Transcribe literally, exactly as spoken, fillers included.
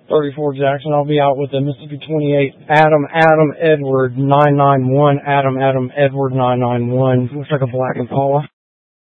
thirty-four Jackson. I'll be out with the Mississippi twenty-eight. Adam, Adam, Edward, nine nine one. Adam, Adam, Edward, nine nine one. Looks like a black Impala.